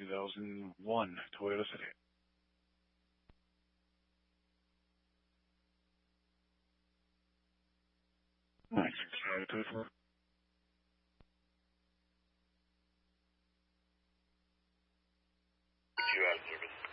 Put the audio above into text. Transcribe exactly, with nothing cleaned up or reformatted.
two thousand one Toyota sedan. Thanks. Sorry, Toyota. You have service.